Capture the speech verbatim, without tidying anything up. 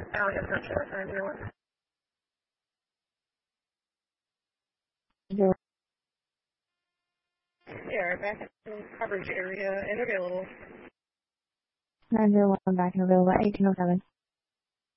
Oh, yes, that's right. nine zero one. Zero. Yeah, back in coverage area and available. nine zero one back and available at eighteen oh seven.